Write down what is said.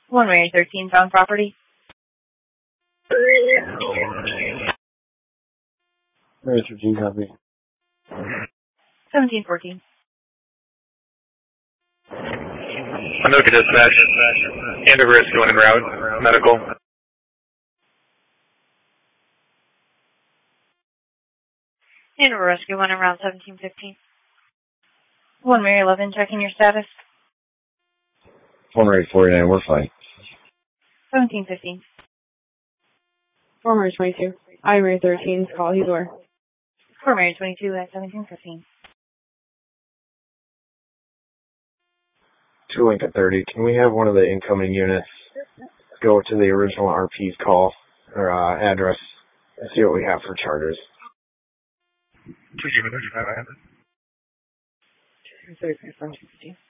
1 Mary 13 found property. Mary 13 copy. 1714. Anoka dispatch. Andover is going en route. Medical. Andover Rescue 1 around 1715. 1 Mary 11 checking your status. 1 Mary 49, we're fine. 1715. 4 Mary 22. I Mary 13, call he's where. 4 Mary 22 at 1715. 2 Lincoln 30, can we have one of the incoming units go to the original RP's call or address and see what we have for charters? 2 Unit 35. 235 from 215.